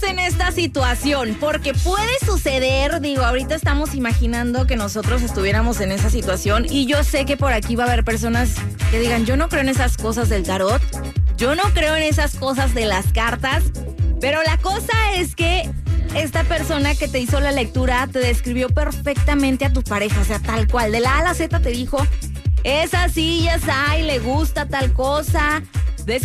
en esta situación, porque puede suceder, digo, ahorita estamos imaginando que nosotros estuviéramos en esa situación y yo sé que por aquí va a haber personas que digan, yo no creo en esas cosas del tarot, yo no creo en esas cosas de las cartas, pero la cosa es que esta persona que te hizo la lectura te describió perfectamente a tu pareja, o sea, tal cual, de la A a la Z te dijo, es así, ya sabe, le gusta tal cosa,